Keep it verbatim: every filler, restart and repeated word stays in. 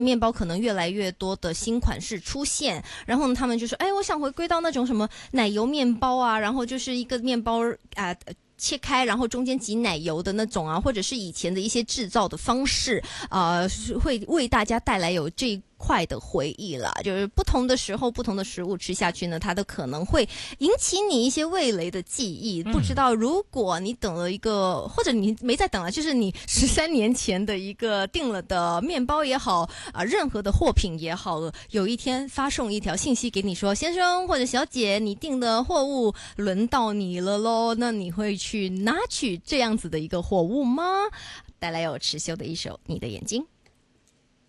面包可能越来越多的新款式出现，然后呢，他们就说，哎，我想回归到那种什么奶油面包啊，然后就是一个面包啊。呃切开，然后中间挤奶油的那种啊，或者是以前的一些制造的方式，呃，会为大家带来有这一块的回忆啦。就是不同的时候，不同的食物吃下去呢，它都可能会引起你一些味蕾的记忆。不知道如果你等了一个，或者你没再等了，就是你十三年前的一个订了的面包也好啊、呃，任何的货品也好，有一天发送一条信息给你说，先生或者小姐，你订的货物轮到你了咯，那你会去拿取这样子的一个货物吗？带来有持修的一首《你的眼睛》。